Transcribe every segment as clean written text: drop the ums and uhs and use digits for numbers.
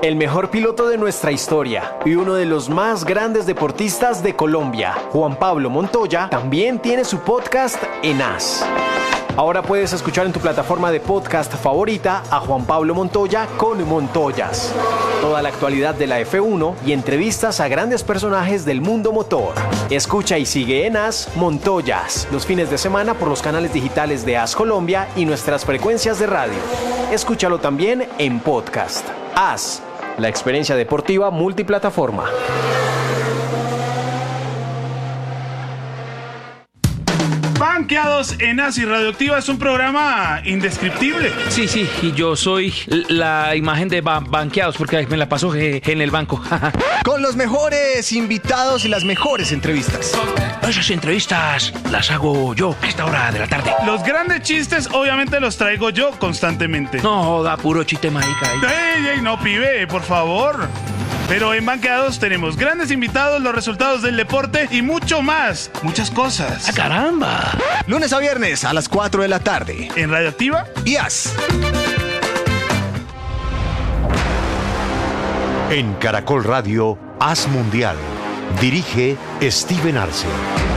El mejor piloto de nuestra historia y uno de los más grandes deportistas de Colombia, Juan Pablo Montoya, también tiene su podcast en AS. Ahora puedes escuchar en tu plataforma de podcast favorita a Juan Pablo Montoya con Montoyas. Toda la actualidad de la F1 y entrevistas a grandes personajes del mundo motor. Escucha y sigue en AS Montoyas los fines de semana por los canales digitales de AS Colombia y nuestras frecuencias de radio. Escúchalo también en podcast. AS, la experiencia deportiva multiplataforma. Banqueados en AS y Radioactiva es un programa indescriptible. Sí, y yo soy la imagen de Banqueados porque me la paso en el banco. Con los mejores invitados y las mejores entrevistas. Esas entrevistas las hago yo a esta hora de la tarde. Los grandes chistes obviamente los traigo yo constantemente. No, da puro chiste marica. ¡Ey, no, pibe, por favor! Pero en Banqueados tenemos grandes invitados, los resultados del deporte y mucho más. Muchas cosas. ¡Ah, caramba! Lunes a viernes a las 4 de la tarde. En Radioactiva y AS. En Caracol Radio, AS Mundial. Dirige Steven Arce.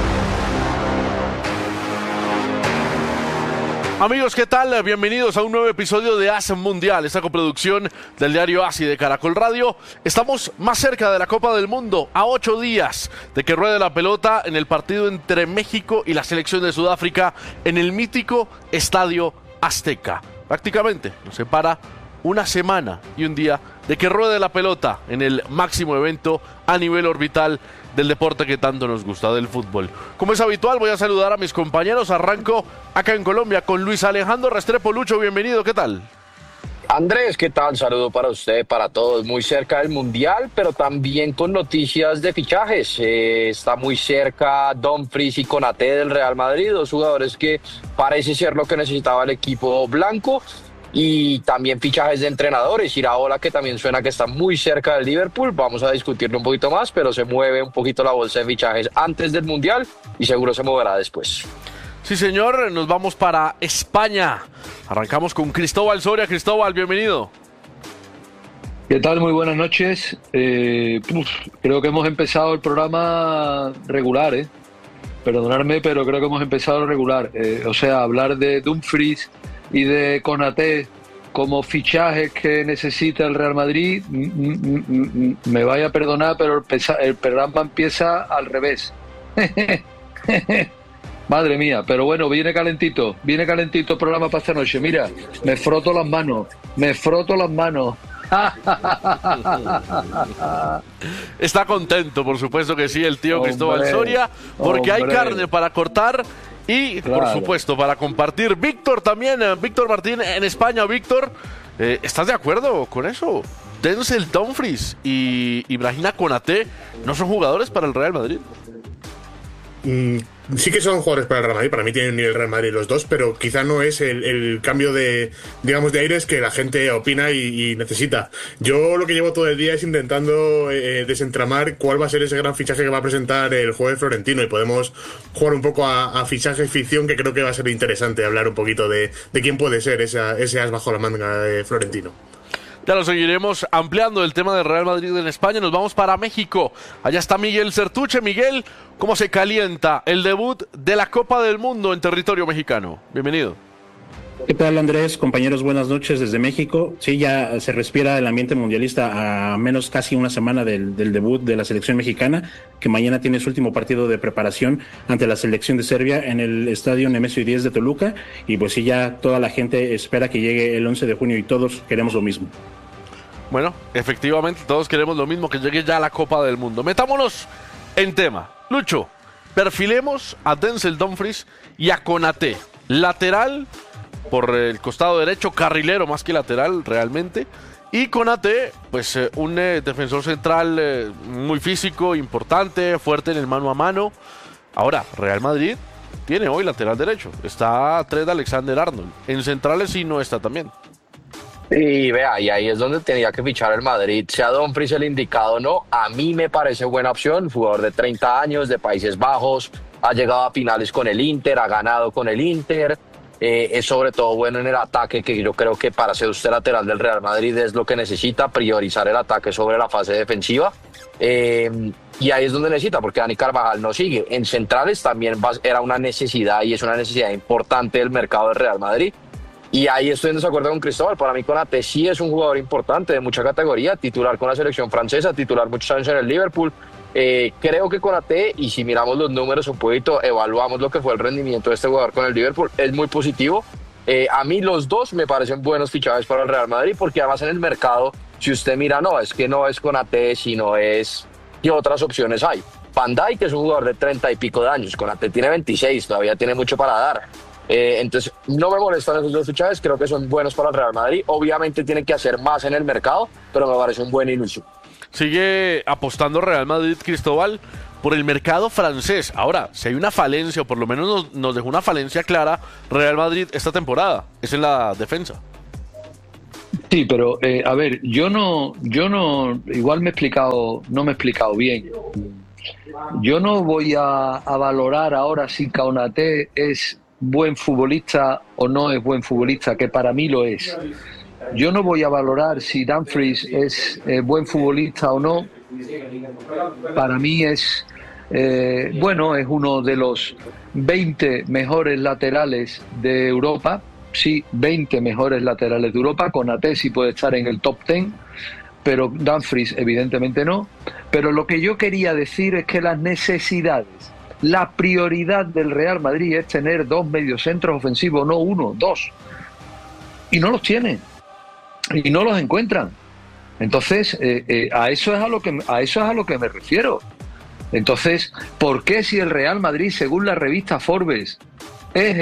Amigos, ¿qué tal? Bienvenidos a un nuevo episodio de AS Mundial, esta coproducción del diario AS y de Caracol Radio. Estamos más cerca de la Copa del Mundo, a 8 días de que ruede la pelota en el partido entre México y la selección de Sudáfrica en el mítico Estadio Azteca. Prácticamente nos separa una semana y un día de que ruede la pelota en el máximo evento a nivel orbital del deporte que tanto nos gusta, del fútbol. Como es habitual, voy a saludar a mis compañeros. Arranco acá en Colombia con Luis Alejandro Restrepo. Lucho, bienvenido, ¿qué tal? Andrés, ¿qué tal? Saludo para usted, para todos. Muy cerca del Mundial, pero también con noticias de fichajes. Está muy cerca Dumfries y Konaté del Real Madrid, dos jugadores que parece ser lo que necesitaba el equipo blanco. Y también fichajes de entrenadores. Iraola, que también suena que está muy cerca del Liverpool. Vamos a discutirlo un poquito más, pero se mueve un poquito la bolsa de fichajes antes del Mundial y seguro se moverá después. Sí, señor, nos vamos para España. Arrancamos con Cristóbal Soria. Cristóbal, bienvenido. ¿Qué tal? Muy buenas noches. Creo que hemos empezado el programa regular, Perdonadme, pero creo que hemos empezado regular. O sea, hablar de Dumfries y de Konaté como fichajes que necesita el Real Madrid, me vaya a perdonar, pero el programa empieza al revés. Madre mía, pero bueno, viene calentito el programa para esta noche. Mira, me froto las manos. Está contento, por supuesto que sí, el tío Cristóbal Soria, porque hay carne para cortar y, claro, por supuesto, para compartir. Víctor también, Víctor Martín en España. Víctor, ¿estás de acuerdo con eso? Denzel Dumfries y Ibrahim Konaté no son jugadores para el Real Madrid. Sí que son jugadores para el Real Madrid, para mí tienen un nivel Real Madrid los dos, pero quizá no es el cambio de aires que la gente opina y necesita. Yo lo que llevo todo el día es intentando desentramar cuál va a ser ese gran fichaje que va a presentar el jueves Florentino, y podemos jugar un poco a fichaje ficción, que creo que va a ser interesante hablar un poquito de quién puede ser ese as bajo la manga de Florentino. Ya lo seguiremos ampliando el tema del Real Madrid en España. Nos vamos para México. Allá está Miguel Certuche. Miguel, ¿cómo se calienta el debut de la Copa del Mundo en territorio mexicano? Bienvenido. ¿Qué tal, Andrés? Compañeros, buenas noches desde México. Sí, ya se respira el ambiente mundialista a menos casi una semana del debut de la selección mexicana, que mañana tiene su último partido de preparación ante la selección de Serbia en el estadio Nemesio 10 de Toluca. Y pues sí, ya toda la gente espera que llegue el 11 de junio y todos queremos lo mismo. Bueno, efectivamente, todos queremos lo mismo, que llegue ya la Copa del Mundo. Metámonos en tema. Lucho, perfilemos a Denzel Dumfries y a Konaté. Lateral por el costado derecho, carrilero más que lateral realmente. Y Konaté, pues un defensor central muy físico, importante, fuerte en el mano a mano. Ahora, Real Madrid tiene hoy lateral derecho. Está Trent Alexander-Arnold. En centrales sí no está también. Y vea, y ahí es donde tenía que fichar el Madrid, sea Dumfries el indicado o no. A mí me parece buena opción, jugador de 30 años, de Países Bajos, ha llegado a finales con el Inter, ha ganado con el Inter, Es sobre todo bueno en el ataque, que yo creo que para ser usted lateral del Real Madrid es lo que necesita, priorizar el ataque sobre la fase defensiva. Y ahí es donde necesita, porque Dani Carvajal no sigue. En centrales también era una necesidad y es una necesidad importante del mercado del Real Madrid. Y ahí estoy en desacuerdo con Cristóbal. Para mí Konaté sí es un jugador importante de mucha categoría, titular con la selección francesa, titular muchos años en el Liverpool. Creo que Konaté, y si miramos los números un poquito, evaluamos lo que fue el rendimiento de este jugador con el Liverpool, es muy positivo. A mí los dos me parecen buenos fichajes para el Real Madrid, porque además en el mercado, si usted mira, no es Konaté, sino es qué otras opciones hay. Van Dijk es un jugador de 30 y pico de años, Konaté tiene 26, todavía tiene mucho para dar. Entonces no me molestan esos dos fichajes, creo que son buenos para el Real Madrid. Obviamente tienen que hacer más en el mercado, pero me parece un buen inicio. Sigue apostando Real Madrid, Cristóbal, por el mercado francés. Ahora, si hay una falencia, o por lo menos nos dejó una falencia clara Real Madrid esta temporada, es en la defensa. Sí, pero a ver, yo no, igual no me he explicado bien. Yo no voy a valorar ahora si Konaté es buen futbolista o no es buen futbolista, que para mí lo es. Yo no voy a valorar si Dumfries es buen futbolista o no. Para mí es uno de los 20 mejores laterales de Europa. Sí, 20 mejores laterales de Europa. Konaté sí puede estar en el top 10, pero Dumfries evidentemente no. Pero lo que yo quería decir es que las necesidades, la prioridad del Real Madrid es tener dos mediocentros ofensivos, no uno, dos. Y no los tiene. Y no los encuentran. Entonces, a eso es a lo que me refiero. Entonces, ¿por qué si el Real Madrid, según la revista Forbes, es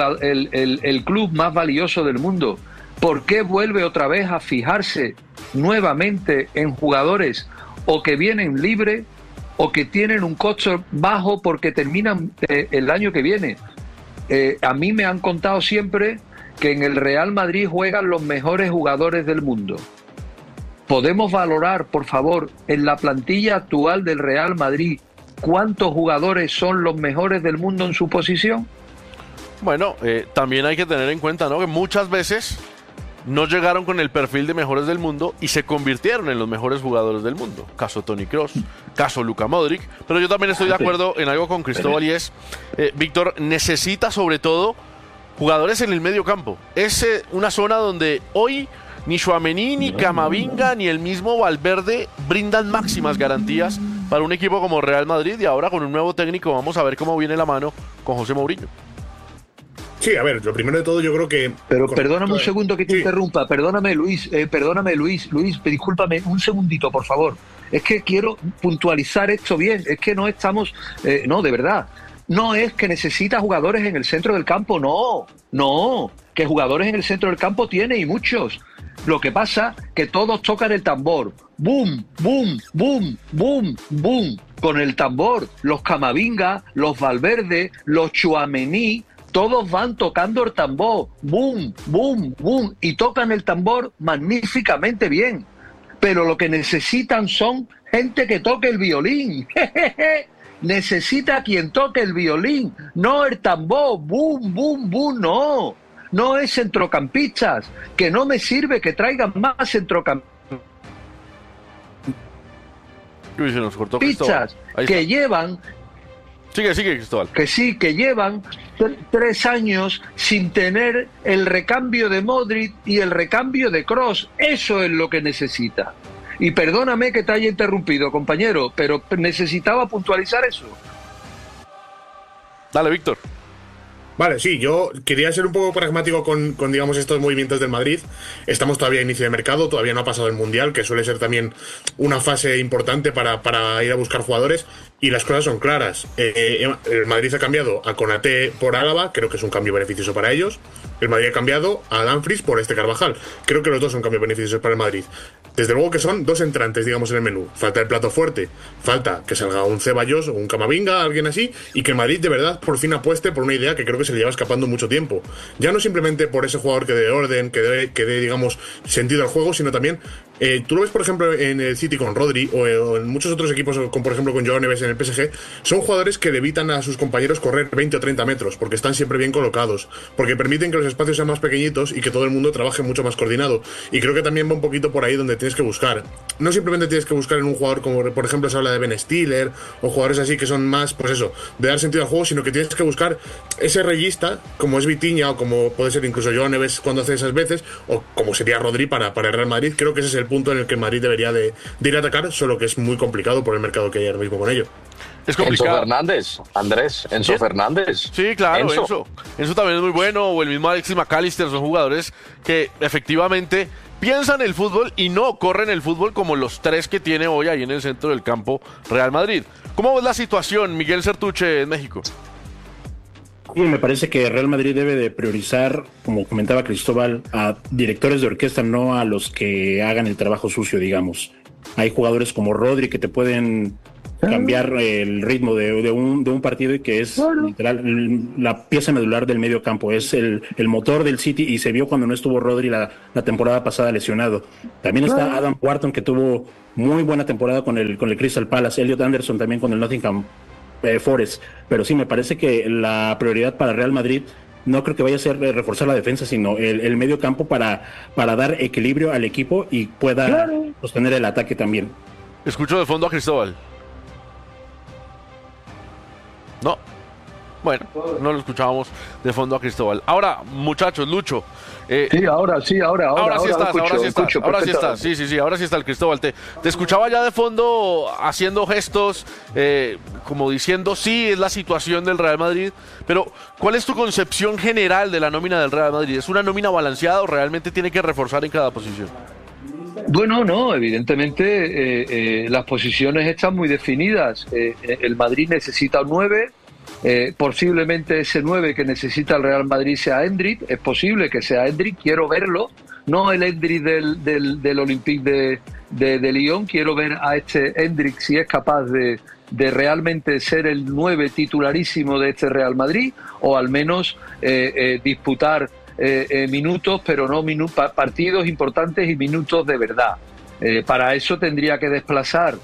el club más valioso del mundo, por qué vuelve otra vez a fijarse nuevamente en jugadores o que vienen libres o que tienen un costo bajo porque terminan el año que viene? A mí me han contado siempre que en el Real Madrid juegan los mejores jugadores del mundo. ¿Podemos valorar, por favor, en la plantilla actual del Real Madrid, cuántos jugadores son los mejores del mundo en su posición? Bueno, también hay que tener en cuenta, ¿no?, que muchas veces no llegaron con el perfil de mejores del mundo y se convirtieron en los mejores jugadores del mundo. Caso Toni Kroos, caso Luka Modric. Pero yo también estoy de acuerdo en algo con Cristóbal y es, Víctor, necesita sobre todo jugadores en el medio campo. Es una zona donde hoy ni Tchouaméni, ni Camavinga, ni el mismo Valverde brindan máximas garantías para un equipo como Real Madrid, y ahora con un nuevo técnico vamos a ver cómo viene la mano con José Mourinho. Sí, a ver, lo primero de todo yo creo que... Pero perdóname un segundo que te interrumpa, perdóname Luis, discúlpame un segundito, por favor. Es que quiero puntualizar esto bien, es que no estamos... no, de verdad, no es que necesita jugadores en el centro del campo, no, que jugadores en el centro del campo tiene y muchos. Lo que pasa que todos tocan el tambor, boom, boom, boom, boom, boom, con el tambor. Los Camavinga, los Valverde, los Tchouaméni, todos van tocando el tambor, boom, boom, boom, y tocan el tambor magníficamente bien. Pero lo que necesitan son gente que toque el violín. Necesita quien toque el violín, no el tambor, boom, boom, boom, no. No es centrocampistas, que no me sirve que traigan más centrocampistas que llevan... Sigue, Cristóbal. Que llevan 3 años sin tener el recambio de Modric y el recambio de Kroos. Eso es lo que necesita. Y perdóname que te haya interrumpido, compañero, pero necesitaba puntualizar eso. Dale, Víctor. Vale, sí, yo quería ser un poco pragmático con digamos, estos movimientos del Madrid. Estamos todavía a inicio de mercado, todavía no ha pasado el Mundial, que suele ser también una fase importante para ir a buscar jugadores, y las cosas son claras. El Madrid ha cambiado a Konaté por Álava, creo que es un cambio beneficioso para ellos. El Madrid ha cambiado a Dumfries por Carvajal. Creo que los dos son cambios beneficiosos para el Madrid. Desde luego que son dos entrantes, digamos, en el menú. Falta el plato fuerte, falta que salga un Ceballos o un Camavinga, alguien así, y que el Madrid de verdad por fin apueste por una idea que creo que se le lleva escapando mucho tiempo. Ya no simplemente por ese jugador que dé orden, que dé digamos, sentido al juego, sino también Tú lo ves, por ejemplo, en el City con Rodri o en muchos otros equipos, por ejemplo con Joao Neves en el PSG, son jugadores que le evitan a sus compañeros correr 20 o 30 metros, porque están siempre bien colocados, porque permiten que los espacios sean más pequeñitos y que todo el mundo trabaje mucho más coordinado. Y creo que también va un poquito por ahí donde tienes que buscar. No simplemente tienes que buscar en un jugador como, por ejemplo, se habla de Ben Stiller, o jugadores así que son más, pues eso, de dar sentido al juego, sino que tienes que buscar ese reyista, como es Vitinha, o como puede ser incluso Joao Neves cuando hace esas veces, o como sería Rodri para el Real Madrid. Creo que ese es el punto en el que el Madrid debería de ir a atacar, solo que es muy complicado por el mercado que hay ahora mismo con ello. Es complicado. Enzo Fernández, Andrés, Enzo Fernández. Sí, claro, Enzo también es muy bueno, o el mismo Alexis McAllister, son jugadores que efectivamente piensan el fútbol y no corren el fútbol como los tres que tiene hoy ahí en el centro del campo Real Madrid. ¿Cómo ves la situación, Miguel Sertuche, en México? Sí, me parece que Real Madrid debe de priorizar, como comentaba Cristóbal, a directores de orquesta, no a los que hagan el trabajo sucio, digamos. Hay jugadores como Rodri que te pueden cambiar el ritmo de un partido y que es literal la pieza medular del medio campo, es el motor del City, y se vio cuando no estuvo Rodri la temporada pasada lesionado. También está Adam Wharton, que tuvo muy buena temporada con el Crystal Palace, Elliot Anderson también con el Nottingham Forest, pero sí, me parece que la prioridad para Real Madrid no creo que vaya a ser reforzar la defensa, sino el medio campo para dar equilibrio al equipo y pueda sostener el ataque también. Escucho de fondo a Cristóbal. No. Bueno, no lo escuchábamos de fondo a Cristóbal. Ahora, muchachos, Lucho. Sí, ahora sí estás. Sí, ahora sí está el Cristóbal. Te escuchaba ya de fondo haciendo gestos, como diciendo, sí, es la situación del Real Madrid, pero ¿cuál es tu concepción general de la nómina del Real Madrid? ¿Es una nómina balanceada o realmente tiene que reforzar en cada posición? Bueno, no, evidentemente las posiciones están muy definidas. El Madrid necesita un 9. Posiblemente ese 9 que necesita el Real Madrid sea Endrick. Es posible que sea Endrick, quiero verlo. No el Endrick del Olympique de Lyon. Quiero ver a este Endrick si es capaz de realmente ser el 9 titularísimo de este Real Madrid, o al menos disputar minutos, pero no partidos importantes y minutos de verdad. Para eso tendría que desplazar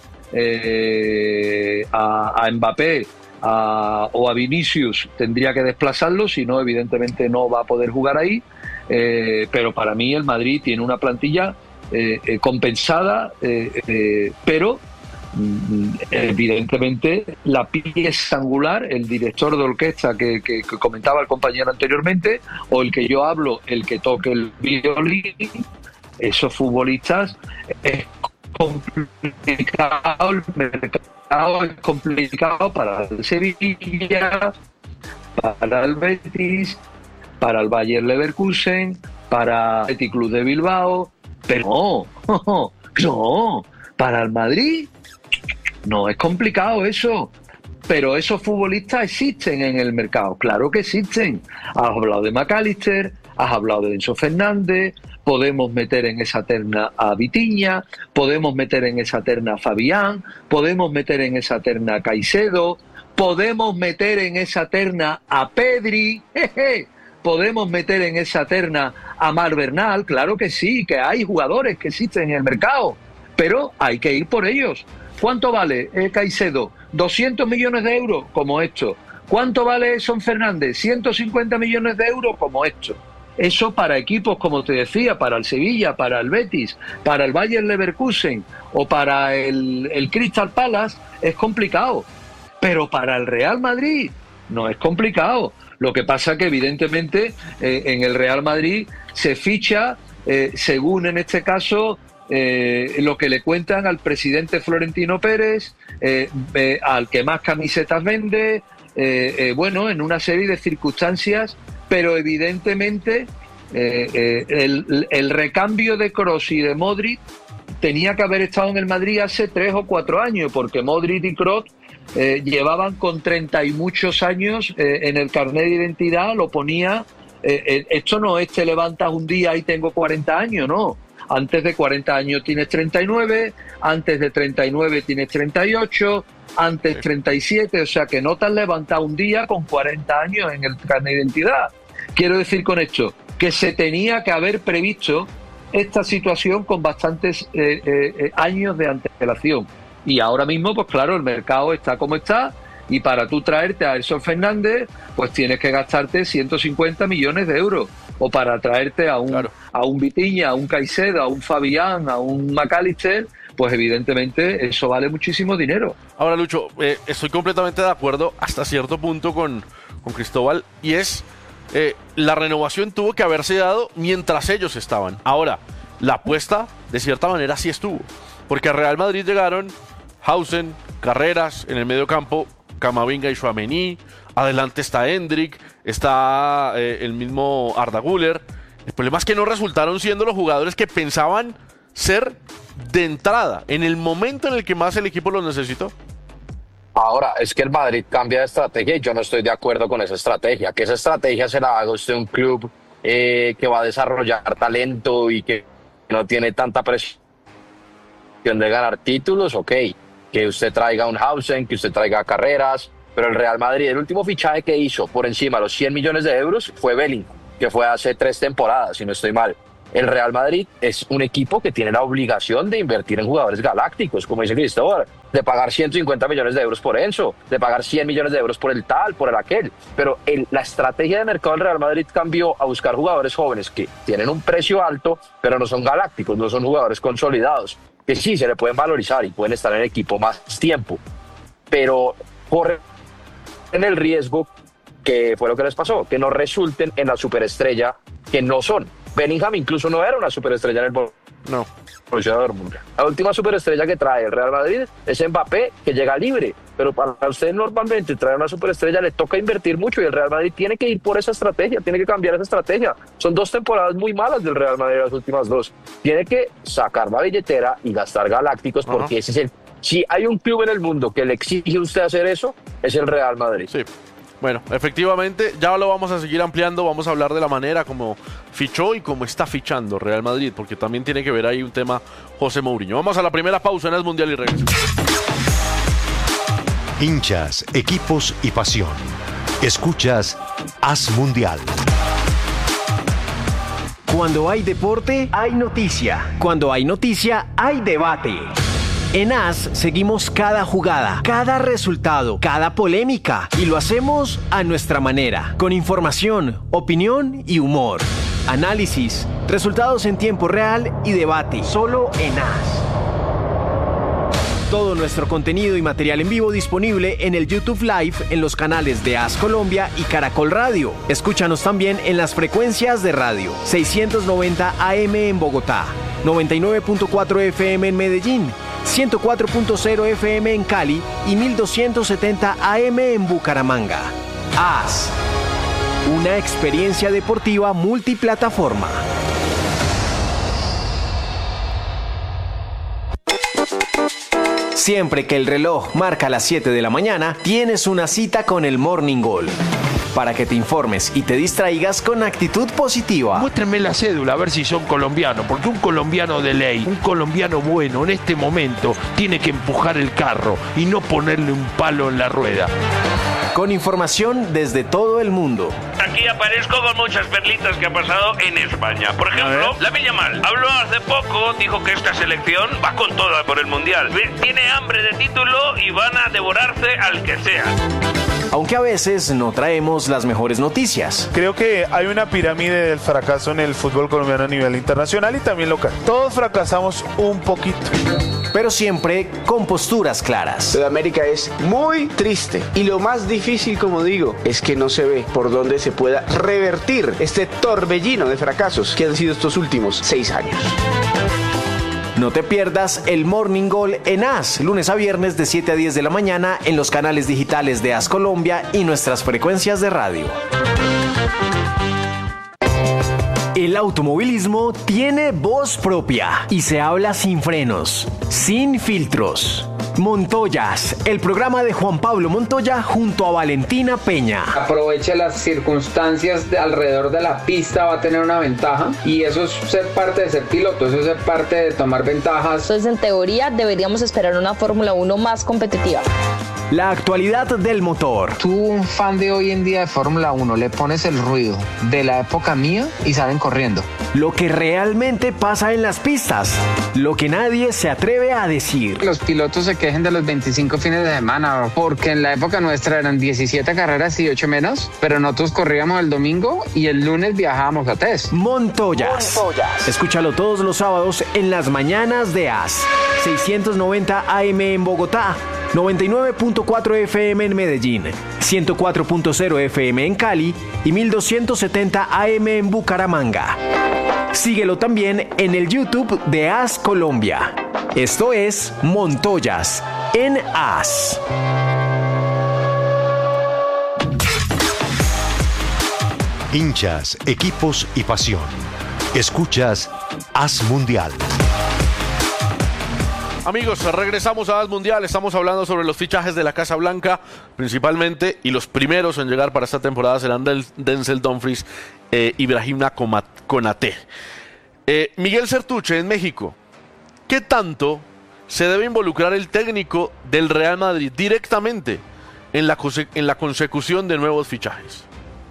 a Mbappé o a Vinicius, tendría que desplazarlo, si no, evidentemente no va a poder jugar ahí. Pero para mí el Madrid tiene una plantilla compensada, pero evidentemente la pieza angular, el director de orquesta que comentaba el compañero anteriormente, o el que yo hablo, el que toque el violín, esos futbolistas, es complicado, el mercado es complicado para el Sevilla, para el Betis, para el Bayer Leverkusen, para el Athletic Club de Bilbao, pero no, para el Madrid no es complicado eso. Pero esos futbolistas existen en el mercado, claro que existen. Has hablado de McAllister, has hablado de Enzo Fernández, podemos meter en esa terna a Vitinha, podemos meter en esa terna a Fabián, podemos meter en esa terna a Caicedo, podemos meter en esa terna a Pedri, podemos meter en esa terna a Mar Bernal, claro que sí, que hay jugadores que existen en el mercado, pero hay que ir por ellos. ¿Cuánto vale Caicedo? 200 millones de euros, como esto. ¿Cuánto vale Enzo Fernández? 150 millones de euros, como esto. Eso para equipos, como te decía, para el Sevilla, para el Betis, para el Bayer Leverkusen o para el Crystal Palace es complicado. Pero para el Real Madrid no es complicado. Lo que pasa que evidentemente en el Real Madrid se ficha, según en este caso, lo que le cuentan al presidente Florentino Pérez, al que más camisetas vende, bueno, en una serie de circunstancias, pero evidentemente el recambio de Kroos y de Modric tenía que haber estado en el Madrid hace 3 o 4 años, porque Modric y Kroos llevaban con 30 y muchos años en el carnet de identidad, lo ponía, esto no es te levantas un día y tengo 40 años, no. Antes de 40 años tienes 39, antes de 39 tienes 38, antes 37, o sea que no te has levantado un día con 40 años en el carnet de identidad. Quiero decir con esto que se tenía que haber previsto esta situación con bastantes años de antelación. Y ahora mismo, pues claro, el mercado está como está, y para tú traerte a Elson Fernández, pues tienes que gastarte 150 millones de euros. O para traerte a un Vitinha, a un Caicedo, a un Fabián, a un McAllister, pues evidentemente eso vale muchísimo dinero. Ahora, Lucho, estoy completamente de acuerdo hasta cierto punto con Cristóbal, y es la renovación tuvo que haberse dado mientras ellos estaban. Ahora, la apuesta de cierta manera sí estuvo, porque a Real Madrid llegaron Hausen, Carreras, en el medio campo Camavinga y Tchouaméni, adelante está Endrick, está el mismo Arda Güler. El problema es que no resultaron siendo los jugadores que pensaban ser de entrada, en el momento en el que más el equipo los necesitó. Ahora, es que el Madrid cambia de estrategia y yo no estoy de acuerdo con esa estrategia. Que esa estrategia se la haga usted un club que va a desarrollar talento y que no tiene tanta presión de ganar títulos, ok. Que usted traiga un Hausen, que usted traiga Carreras, pero el Real Madrid, el último fichaje que hizo por encima de los 100 millones de euros fue Bellingham, que fue hace 3 temporadas, si no estoy mal. El Real Madrid es un equipo que tiene la obligación de invertir en jugadores galácticos, como dice Cristóbal, de pagar 150 millones de euros por Enzo, de pagar 100 millones de euros por el tal, por el aquel. Pero la estrategia de mercado del Real Madrid cambió a buscar jugadores jóvenes que tienen un precio alto, pero no son galácticos, no son jugadores consolidados, que sí se le pueden valorizar y pueden estar en el equipo más tiempo, pero corren el riesgo, que fue lo que les pasó, que no resulten en la superestrella que no son. Bellingham incluso no era una superestrella en el Borussia Dortmund. La última superestrella que trae el Real Madrid es Mbappé, que llega libre, pero para usted normalmente traer una superestrella le toca invertir mucho y el Real Madrid tiene que ir por esa estrategia, tiene que cambiar esa estrategia. Son 2 temporadas muy malas del Real Madrid, las últimas 2. Tiene que sacar la billetera y gastar galácticos, porque ese es el... Si hay un club en el mundo que le exige a usted hacer eso, es el Real Madrid. Sí. Bueno, efectivamente, ya lo vamos a seguir ampliando, vamos a hablar de la manera como fichó y cómo está fichando Real Madrid, porque también tiene que ver ahí un tema José Mourinho. Vamos a la primera pausa en el Mundial y regresamos. Hinchas, equipos y pasión. Escuchas Haz Mundial. Cuando hay deporte, hay noticia. Cuando hay noticia, hay debate. En AS seguimos cada jugada, cada resultado, cada polémica y lo hacemos a nuestra manera, con información, opinión y humor. Análisis, resultados en tiempo real y debate, solo en AS. Todo nuestro contenido y material en vivo disponible en el YouTube Live en los canales de AS Colombia y Caracol Radio. Escúchanos también en las frecuencias de radio 690 AM en Bogotá, 99.4 FM en Medellín, 104.0 FM en Cali y 1270 AM en Bucaramanga. AS, una experiencia deportiva multiplataforma. Siempre que el reloj marca las 7 de la mañana, tienes una cita con el Morning Goal. Para que te informes y te distraigas con actitud positiva. Muéstrenme la cédula a ver si son colombianos, porque un colombiano de ley, un colombiano bueno en este momento tiene que empujar el carro y no ponerle un palo en la rueda. Con información desde todo el mundo. Aquí aparezco con muchas perlitas que ha pasado en España. Por ejemplo, Lamine Yamal habló hace poco, dijo que esta selección va con toda por el Mundial. Tiene hambre de título y van a devorarse al que sea. Aunque a veces no traemos las mejores noticias. Creo que hay una pirámide del fracaso en el fútbol colombiano a nivel internacional y también local. Todos fracasamos un poquito. Pero siempre con posturas claras. Sudamérica es muy triste y lo más difícil, como digo, es que no se ve por dónde se pueda revertir este torbellino de fracasos que han sido estos últimos 6 años. No te pierdas el Morning Goal en AS, lunes a viernes de 7 a 10 de la mañana en los canales digitales de AS Colombia y nuestras frecuencias de radio. El automovilismo tiene voz propia y se habla sin frenos, sin filtros. Montoyas, el programa de Juan Pablo Montoya junto a Valentina Peña. Aproveche las circunstancias alrededor de la pista, va a tener una ventaja y eso es ser parte de ser piloto, eso es ser parte de tomar ventajas. Entonces, en teoría, deberíamos esperar una Fórmula 1 más competitiva. La actualidad del motor. Tú, un fan de hoy en día de Fórmula 1, le pones el ruido de la época mía y salen corriendo. Lo que realmente pasa en las pistas, lo que nadie se atreve a decir. Los pilotos se quejen de los 25 fines de semana, porque en la época nuestra eran 17 carreras y 8 menos, pero nosotros corríamos el domingo y el lunes viajábamos a test. Montoyas. Escúchalo todos los sábados en las mañanas de AS. 690 AM en Bogotá, 99.4 FM en Medellín, 104.0 FM en Cali y 1270 AM en Bucaramanga. Síguelo también en el YouTube de AS Colombia. Esto es Montoyas en AS. Hinchas, equipos y pasión. Escuchas AS Mundial. Amigos, regresamos a AS Mundial. Estamos hablando sobre los fichajes de la Casa Blanca, principalmente, y los primeros en llegar para esta temporada serán Denzel Dumfries y Brahima Konaté. Miguel Sertuche, en México, ¿qué tanto se debe involucrar el técnico del Real Madrid directamente en la consecución de nuevos fichajes?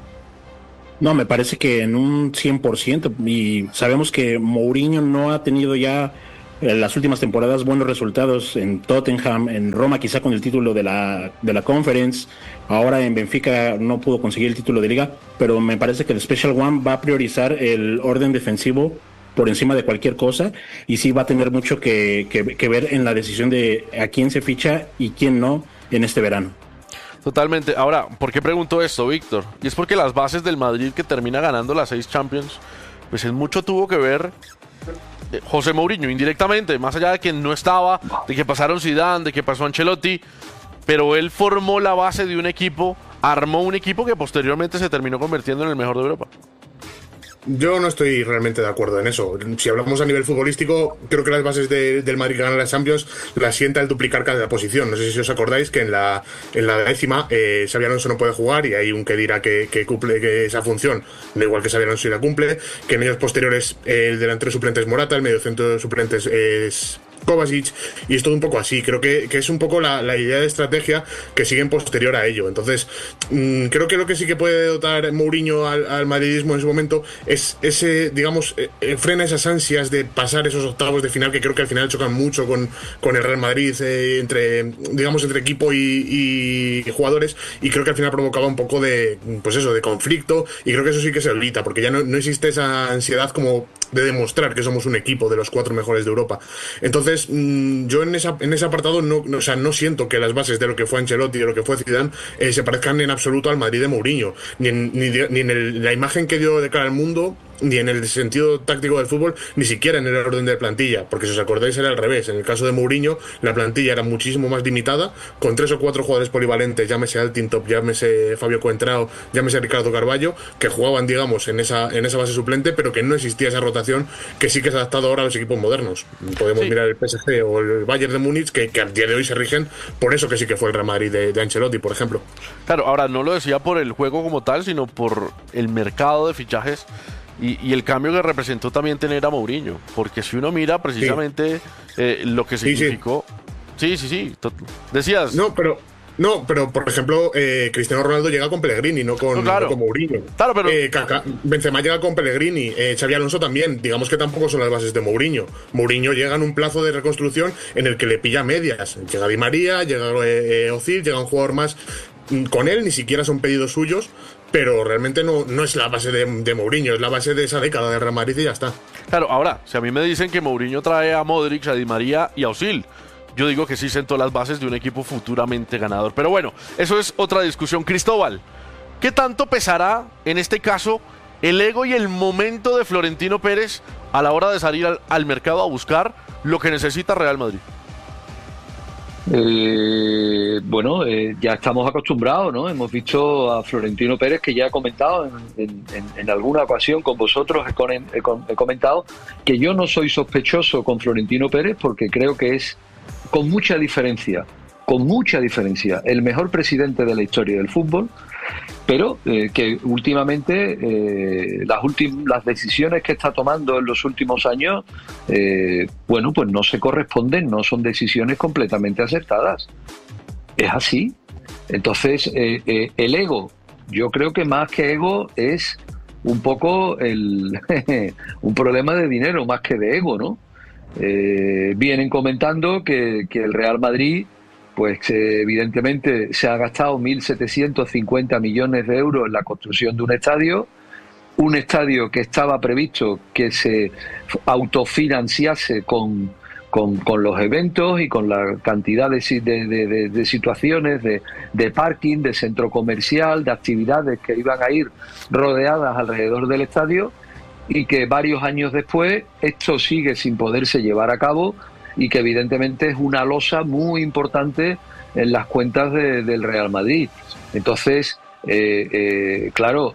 No, me parece que en un 100%, y sabemos que Mourinho no ha tenido ya en las últimas temporadas buenos resultados en Tottenham, en Roma quizá con el título de la Conference, ahora en Benfica no pudo conseguir el título de Liga, pero me parece que el Special One va a priorizar el orden defensivo por encima de cualquier cosa, y sí va a tener mucho que ver en la decisión de a quién se ficha y quién no en este verano. Totalmente. Ahora, ¿por qué pregunto esto, Víctor? Y es porque las bases del Madrid, que termina ganando las 6 Champions, pues en mucho tuvo que ver José Mourinho, indirectamente, más allá de que no estaba, de que pasaron Zidane, de que pasó Ancelotti, pero él formó la base de un equipo, armó un equipo que posteriormente se terminó convirtiendo en el mejor de Europa. Yo no estoy realmente de acuerdo en eso. Si hablamos a nivel futbolístico, creo que las bases del Madrid que gana la Champions las sienta el duplicar cada posición. No sé si os acordáis que en la 10ª Xabi Alonso no puede jugar y hay un que dirá que cumple que esa función, da igual que Xabi Alonso la cumple, que en años posteriores el delantero suplente es Morata, el mediocentro de suplentes es Kovacic, y es todo un poco así. Creo que es un poco la idea de estrategia que siguen posterior a ello. Entonces, creo que lo que sí que puede dotar Mourinho al madridismo en su momento es ese, digamos, frena esas ansias de pasar esos octavos de final, que creo que al final chocan mucho con el Real Madrid, entre equipo y jugadores, y creo que al final provocaba un poco de, pues eso, de conflicto, y creo que eso sí que se evita, porque ya no existe esa ansiedad como de demostrar que somos un equipo de los 4 mejores de Europa. Entonces, yo en ese apartado no siento que las bases de lo que fue Ancelotti y de lo que fue Zidane se parezcan en absoluto al Madrid de Mourinho, ni en la imagen que dio de cara al mundo, ni en el sentido táctico del fútbol, ni siquiera en el orden de plantilla, porque si os acordáis era al revés. En el caso de Mourinho, la plantilla era muchísimo más limitada, con 3 o 4 jugadores polivalentes, llámese Altintop, llámese Fabio Coentrao, llámese Ricardo Carvalho, que jugaban, digamos, en esa base suplente, pero que no existía esa rotación que sí que se ha adaptado ahora a los equipos modernos. Podemos mirar el PSG o el Bayern de Múnich, que al día de hoy se rigen por eso, que sí que fue el Real Madrid de Ancelotti, por ejemplo. Claro, ahora no lo decía por el juego como tal, sino por el mercado de fichajes y el cambio que representó también tener a Mourinho, porque si uno mira precisamente lo que significó. Sí. Decías. No, pero por ejemplo, Cristiano Ronaldo llega con Pellegrini, no con Mourinho. Claro, pero Benzema llega con Pellegrini, Xabi Alonso también. Digamos que tampoco son las bases de Mourinho. Mourinho llega en un plazo de reconstrucción en el que le pilla medias. Llega Di María, llega Ozil, llega un jugador más. Con él ni siquiera son pedidos suyos, pero realmente no es la base de Mourinho, es la base de esa década de Real Madrid y ya está. Claro, ahora, si a mí me dicen que Mourinho trae a Modric, a Di María y a Ozil, yo digo que sí sentó las bases de un equipo futuramente ganador. Pero bueno, eso es otra discusión. Cristóbal, ¿qué tanto pesará en este caso el ego y el momento de Florentino Pérez a la hora de salir al mercado a buscar lo que necesita Real Madrid? Ya estamos acostumbrados, ¿no? Hemos visto a Florentino Pérez, que ya he comentado en alguna ocasión con vosotros, he comentado que yo no soy sospechoso con Florentino Pérez, porque creo que es con mucha diferencia, el mejor presidente de la historia del fútbol, pero que últimamente las decisiones que está tomando en los últimos años, bueno, pues no se corresponden, no son decisiones completamente acertadas. Es así. Entonces, el ego, yo creo que más que ego es un poco un problema de dinero más que de ego, ¿no? Vienen comentando que el Real Madrid, pues evidentemente se ha gastado 1.750 millones de euros en la construcción de un estadio que estaba previsto que se autofinanciase con los eventos y con la cantidad de situaciones de parking, de centro comercial, de actividades que iban a ir rodeadas alrededor del estadio, y que varios años después esto sigue sin poderse llevar a cabo, y que evidentemente es una losa muy importante en las cuentas del Real Madrid. Entonces, claro,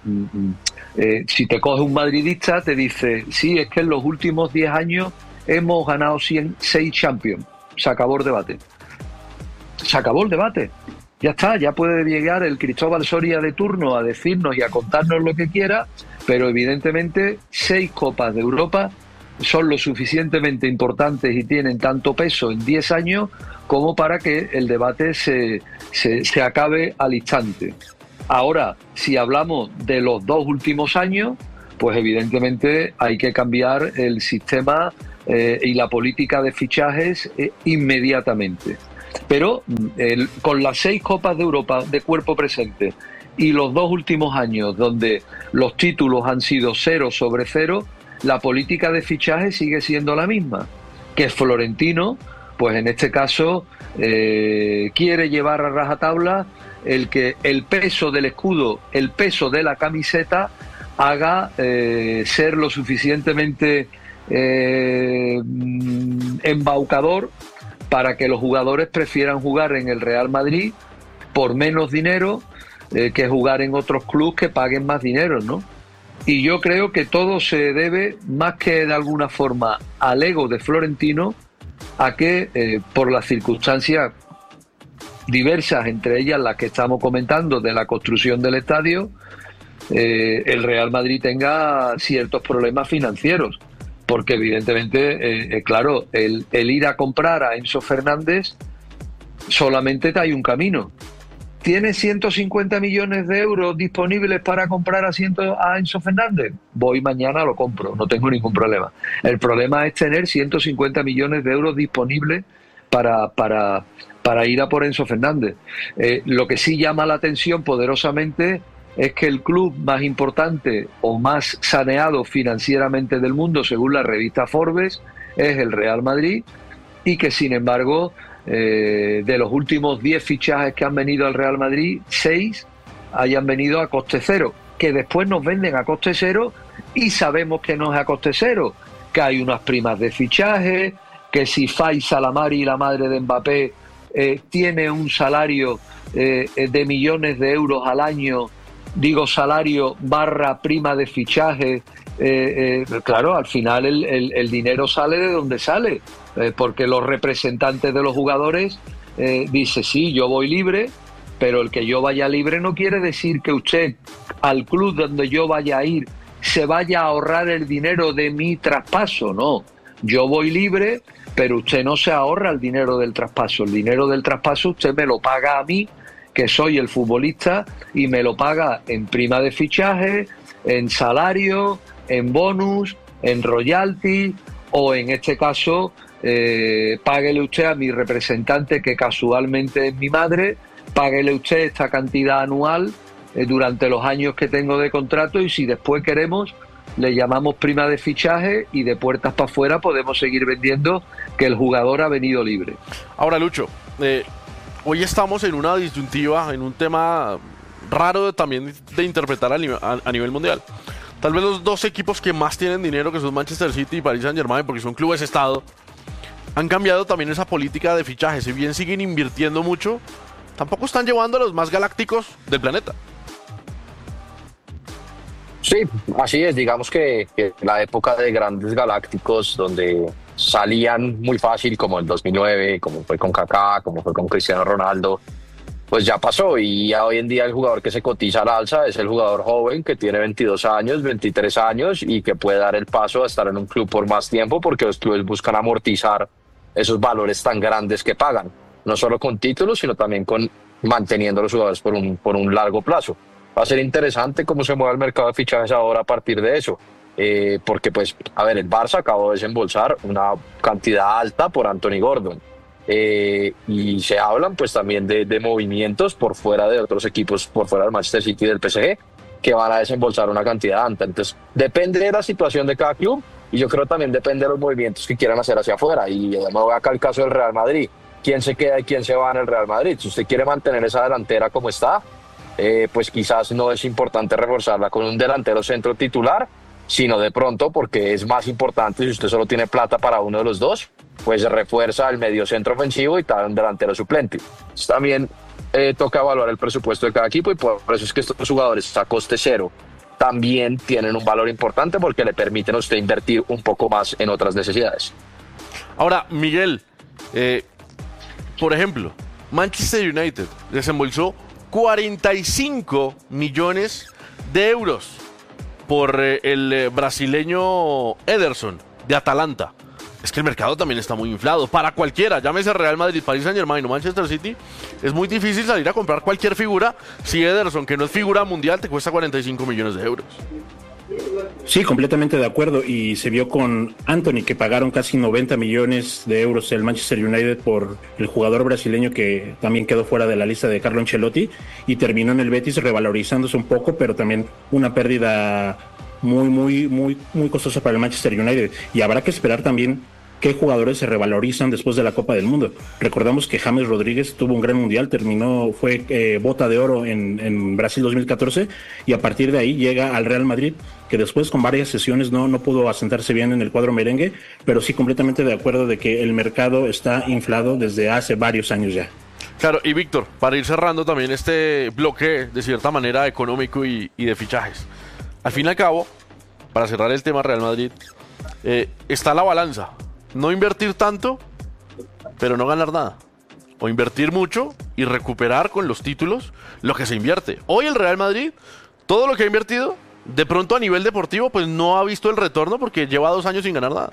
si te coge un madridista te dice, sí, es que en los últimos 10 años hemos ganado 6 Champions. Se acabó el debate. Se acabó el debate. Ya está, ya puede llegar el Cristóbal Soria de turno a decirnos y a contarnos lo que quiera, pero evidentemente 6 Copas de Europa son lo suficientemente importantes y tienen tanto peso en 10 años como para que el debate se acabe al instante. Ahora, si hablamos de los 2 últimos años, pues evidentemente hay que cambiar el sistema y la política de fichajes inmediatamente. Pero con las 6 Copas de Europa de cuerpo presente y los 2 últimos años donde los títulos han sido 0 sobre 0, la política de fichaje sigue siendo la misma, que Florentino, pues en este caso, quiere llevar a rajatabla el que el peso del escudo, el peso de la camiseta, haga ser lo suficientemente embaucador para que los jugadores prefieran jugar en el Real Madrid por menos dinero que jugar en otros clubes que paguen más dinero, ¿no? Y yo creo que todo se debe, más que de alguna forma al ego de Florentino, a que por las circunstancias diversas, entre ellas las que estamos comentando de la construcción del estadio, el Real Madrid tenga ciertos problemas financieros. Porque evidentemente, claro, el ir a comprar a Enzo Fernández solamente hay un camino. ¿Tiene 150 millones de euros disponibles para comprar a Enzo Fernández? Voy mañana, lo compro, no tengo ningún problema. El problema es tener 150 millones de euros disponibles para ir a por Enzo Fernández. Lo que sí llama la atención poderosamente es que el club más importante o más saneado financieramente del mundo, según la revista Forbes, es el Real Madrid, y que sin embargo de los últimos 10 fichajes que han venido al Real Madrid, 6 hayan venido a coste cero, que después nos venden a coste cero y sabemos que no es a coste cero, que hay unas primas de fichaje, que si Faisal Amari, la madre de Mbappé, tiene un salario de millones de euros al año, digo salario / prima de fichaje, claro, al final el dinero sale de donde sale, porque los representantes de los jugadores dicen, sí, yo voy libre, pero el que yo vaya libre no quiere decir que usted al club donde yo vaya a ir se vaya a ahorrar el dinero de mi traspaso, no. Yo voy libre, pero usted no se ahorra el dinero del traspaso. El dinero del traspaso usted me lo paga a mí, que soy el futbolista, y me lo paga en prima de fichaje, en salario, en bonus, en royalty, o en este caso, páguele usted a mi representante, que casualmente es mi madre, páguele usted esta cantidad anual durante los años que tengo de contrato, y si después queremos, le llamamos prima de fichaje, y de puertas para afuera podemos seguir vendiendo que el jugador ha venido libre. Ahora, Lucho, hoy estamos en una disyuntiva, en un tema raro también de interpretar a nivel mundial. Tal vez los 2 equipos que más tienen dinero, que son Manchester City y Paris Saint-Germain, porque son clubes estado, han cambiado también esa política de fichaje. Si bien siguen invirtiendo mucho, tampoco están llevando a los más galácticos del planeta. Sí, así es. Digamos que la época de grandes galácticos, donde salían muy fácil, como el 2009, como fue con Kaká, como fue con Cristiano Ronaldo, pues ya pasó. Y ya hoy en día el jugador que se cotiza al alza es el jugador joven que tiene 22 años, 23 años y que puede dar el paso a estar en un club por más tiempo, porque los clubes buscan amortizar esos valores tan grandes que pagan, no solo con títulos, sino también con manteniendo a los jugadores por un largo plazo. Va a ser interesante cómo se mueve el mercado de fichajes ahora a partir de eso, porque pues, a ver, el Barça acabó de desembolsar una cantidad alta por Anthony Gordon, y se hablan pues también de movimientos por fuera de otros equipos, por fuera del Manchester City y del PSG, que van a desembolsar una cantidad alta. Entonces depende de la situación de cada club, y yo creo también depende de los movimientos que quieran hacer hacia afuera. Y además voy acá al caso del Real Madrid, quién se queda y quién se va en el Real Madrid. Si usted quiere mantener esa delantera como está, pues quizás no es importante reforzarla con un delantero centro titular, sino de pronto, porque es más importante, si usted solo tiene plata para uno de los dos, pues refuerza el medio centro ofensivo y trae un delantero suplente. Entonces, también toca evaluar el presupuesto de cada equipo, y por eso es que estos jugadores a coste cero también tienen un valor importante, porque le permiten a usted invertir un poco más en otras necesidades. Ahora, Miguel, por ejemplo, Manchester United desembolsó 45 millones de euros por el brasileño Ederson de Atalanta. Es que el mercado también está muy inflado. Para cualquiera, llámese Real Madrid, Paris Saint-Germain o Manchester City, es muy difícil salir a comprar cualquier figura si Ederson, que no es figura mundial, te cuesta 45 millones de euros. Sí, completamente de acuerdo, y se vio con Anthony, que pagaron casi 90 millones de euros el Manchester United por el jugador brasileño, que también quedó fuera de la lista de Carlo Ancelotti, y terminó en el Betis revalorizándose un poco, pero también una pérdida muy costosa para el Manchester United. Y habrá que esperar también qué jugadores se revalorizan después de la Copa del Mundo. Recordamos que James Rodríguez tuvo un gran mundial, fue bota de oro en Brasil 2014, y a partir de ahí llega al Real Madrid, que después con varias sesiones no pudo asentarse bien en el cuadro merengue, pero sí completamente de acuerdo de que el mercado está inflado desde hace varios años ya. Claro, y Víctor, para ir cerrando también este bloque de cierta manera económico y de fichajes, al fin y al cabo, para cerrar el tema Real Madrid, está la balanza. No invertir tanto, pero no ganar nada. O invertir mucho y recuperar con los títulos lo que se invierte. Hoy el Real Madrid, todo lo que ha invertido, de pronto a nivel deportivo, pues no ha visto el retorno, porque lleva 2 años sin ganar nada.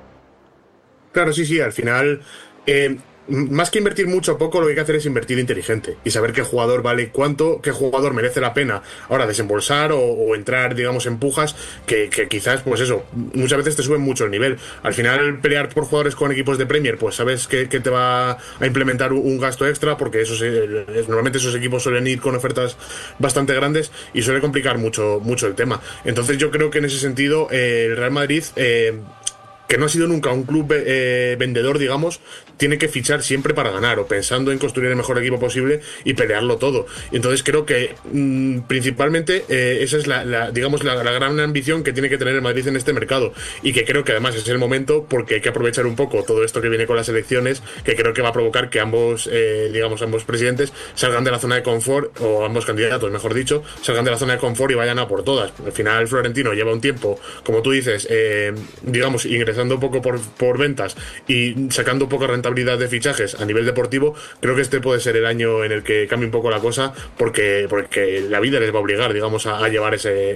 Claro, sí, al final, más que invertir mucho o poco, lo que hay que hacer es invertir inteligente y saber qué jugador vale cuánto, qué jugador merece la pena ahora desembolsar o entrar, digamos, en pujas que quizás, pues eso, muchas veces te suben mucho el nivel. Al final, pelear por jugadores con equipos de Premier, pues sabes que te va a implementar un gasto extra, porque normalmente esos equipos suelen ir con ofertas bastante grandes y suele complicar mucho el tema. Entonces yo creo que en ese sentido el Real Madrid, que no ha sido nunca un club vendedor, digamos, tiene que fichar siempre para ganar, o pensando en construir el mejor equipo posible y pelearlo todo. Y entonces creo que principalmente esa es la gran ambición que tiene que tener el Madrid en este mercado, y que creo que además es el momento, porque hay que aprovechar un poco todo esto que viene con las elecciones, que creo que va a provocar que ambos presidentes salgan de la zona de confort, o ambos candidatos, mejor dicho, salgan de la zona de confort y vayan a por todas. Al final Florentino lleva un tiempo, como tú dices, ingresando un poco por ventas y sacando poca rentabilidad de fichajes a nivel deportivo. Creo que este puede ser el año en el que cambie un poco la cosa, porque la vida les va a obligar, digamos, a llevar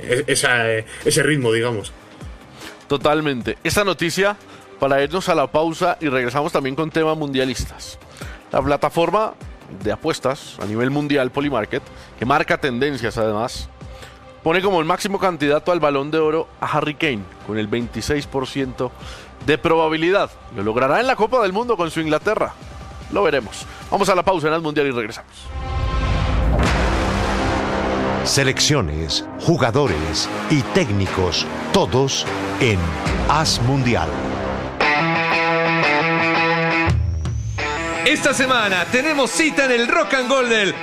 ese ritmo, digamos. Totalmente. Esta noticia para irnos a la pausa, y regresamos también con temas mundialistas. La plataforma de apuestas a nivel mundial, Polymarket, que marca tendencias además, pone como el máximo candidato al Balón de Oro a Harry Kane, con el 26% de probabilidad. ¿Lo logrará en la Copa del Mundo con su Inglaterra? Lo veremos. Vamos a la pausa en el Mundial y regresamos. Selecciones, jugadores y técnicos, todos en As Mundial. Esta semana tenemos cita en el Rock and Roll del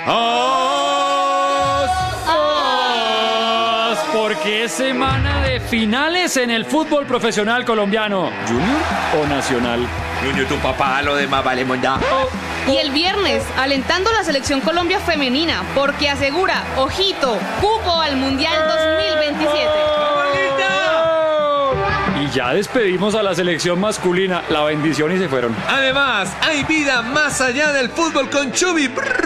porque es semana de finales en el fútbol profesional colombiano. ¿Junior o Nacional? Junior, tu papá, lo demás vale mondá. Y el viernes, alentando a la selección Colombia femenina, porque asegura, ojito, cupo al Mundial 2027. Y ya despedimos a la selección masculina. La bendición y se fueron. Además, hay vida más allá del fútbol con Chubi.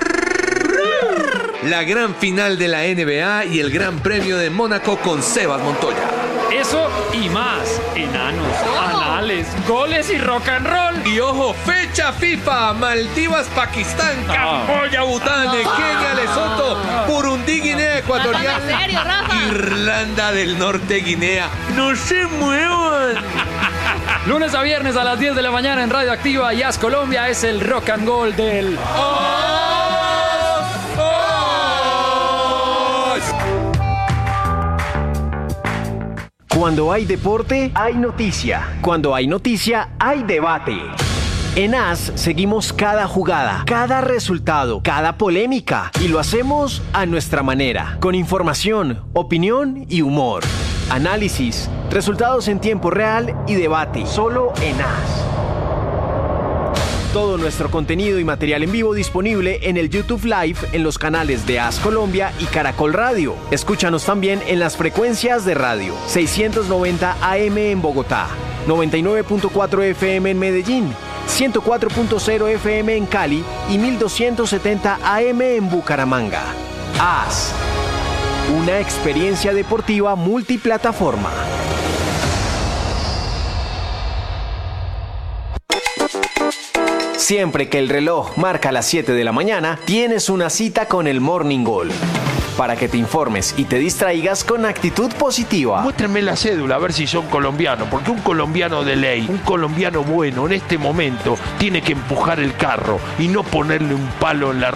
La gran final de la NBA y el Gran Premio de Mónaco con Sebas Montoya. Eso y más. Enanos, anales, goles y rock and roll. Y ojo, fecha FIFA. Maldivas, Pakistán, Camboya, Bután, Kenia, Lesoto, Burundi, Guinea Ecuatorial, ¿En serio, Rafa? Irlanda del Norte, Guinea. ¡No se muevan! Lunes a viernes a las 10 de la mañana en Radio Activa y As Colombia es el rock and roll del... Cuando hay deporte, hay noticia. Cuando hay noticia, hay debate. En AS seguimos cada jugada, cada resultado, cada polémica y lo hacemos a nuestra manera, con información, opinión y humor. Análisis, resultados en tiempo real y debate, solo en AS. Todo nuestro contenido y material en vivo disponible en el YouTube Live en los canales de AS Colombia y Caracol Radio. Escúchanos también en las frecuencias de radio 690 AM en Bogotá, 99.4 FM en Medellín, 104.0 FM en Cali y 1270 AM en Bucaramanga. AS, una experiencia deportiva multiplataforma. Siempre que el reloj marca las 7 de la mañana, tienes una cita con el Morning Goal. Para que te informes y te distraigas con actitud positiva. Muéstrenme la cédula a ver si son colombianos, porque un colombiano de ley, un colombiano bueno en este momento, tiene que empujar el carro y no ponerle un palo en la rueda.